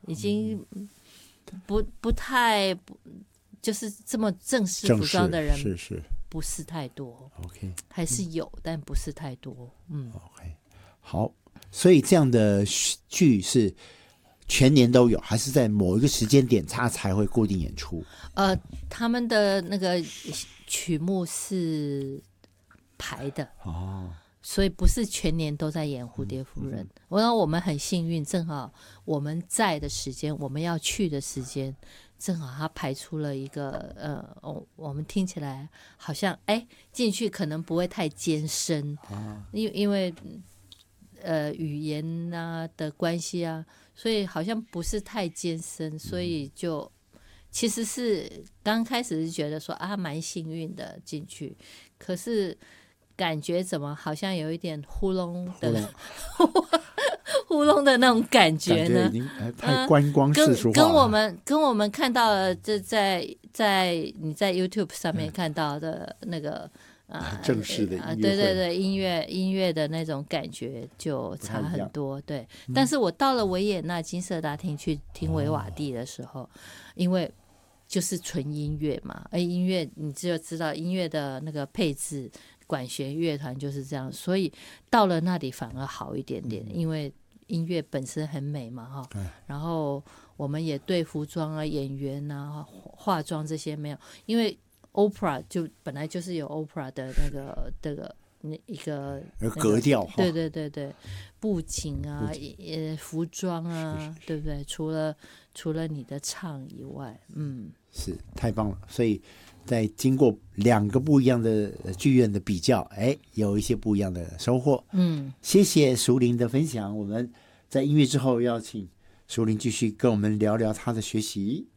已经不太就是这么正式服装的人， 是不是太多。 OK， 还是有，但不是太多。 OK， 好，所以这样的剧是全年都有，还是在某一个时间点它才会固定演出？ 他们的那个曲目是排的所以不是全年都在演蝴蝶夫人。我们很幸运，正好我们在的时间，我们要去的时间，正好他排出了一个我们听起来好像进去可能不会太艰深因为语言啊的关系啊，所以好像不是太艰深，所以就其实是刚开始是觉得说蛮幸运的进去，可是感觉怎么好像有一点糊弄的糊弄的那种感觉呢？ 感觉已经太观光世俗化跟我们看到的，这你在 YouTube 上面看到的那个正式的音乐会对音乐的那种感觉就差很多。对，但是我到了维也纳金色大厅去听维瓦蒂的时候，因为就是纯音乐嘛，音乐你就知道音乐的那个配置，管弦乐团就是这样，所以到了那里反而好一点点，因为音乐本身很美嘛然后我们也对服装啊、演员啊、化妆这些没有，因为 opera 就本来就是有 opera 的一个格调， 对，布景啊、服装啊，对不对？除了你的唱以外， 是太棒了。所以在经过2个不一样的剧院的比较，有一些不一样的收获。谢谢淑玲的分享。我们在音乐之后要请淑玲继续跟我们聊聊她的学习。